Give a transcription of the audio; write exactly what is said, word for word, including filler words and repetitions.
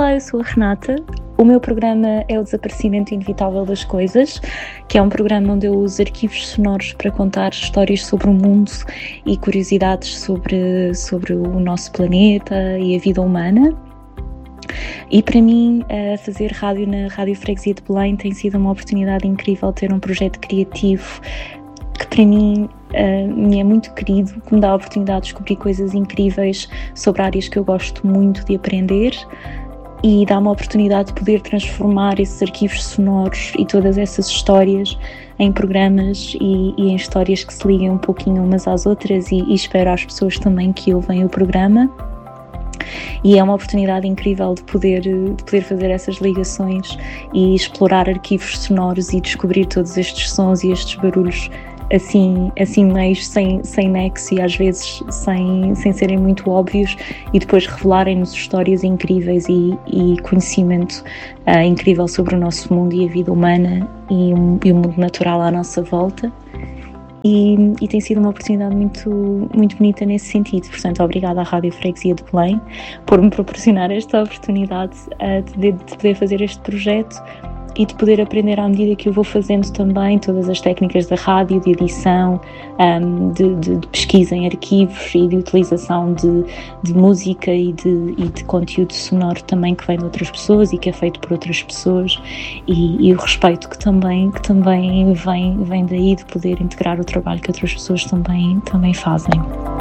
Olá, eu sou a Renata. O meu programa é o Desaparecimento Inevitável das Coisas, que é um programa onde eu uso arquivos sonoros para contar histórias sobre o mundo e curiosidades sobre, sobre o nosso planeta e a vida humana. E para mim, fazer rádio na Rádio Freguesia de Belém tem sido uma oportunidade incrível, ter um projeto criativo que para mim uh, me é muito querido, que me dá a oportunidade de descobrir coisas incríveis sobre áreas que eu gosto muito de aprender e dá uma oportunidade de poder transformar esses arquivos sonoros e todas essas histórias em programas e, e em histórias que se liguem um pouquinho umas às outras e, e espero às pessoas também que ouvem o programa. E é uma oportunidade incrível de poder, de poder fazer essas ligações e explorar arquivos sonoros e descobrir todos estes sons e estes barulhos assim, assim meios sem, sem nexo e às vezes sem, sem serem muito óbvios e depois revelarem-nos histórias incríveis e, e conhecimento uh, incrível sobre o nosso mundo e a vida humana e, um, e o mundo natural à nossa volta. E, e tem sido uma oportunidade muito, muito bonita nesse sentido. Portanto, obrigada à Rádio Freguesia de Belém por me proporcionar esta oportunidade uh, de, de poder fazer este projeto e de poder aprender à medida que eu vou fazendo também todas as técnicas da rádio, de edição, um, de, de, de pesquisa em arquivos e de utilização de, de música e de, e de conteúdo sonoro também que vem de outras pessoas e que é feito por outras pessoas e, e o respeito que também, que também vem, vem daí de poder integrar o trabalho que outras pessoas também, também fazem.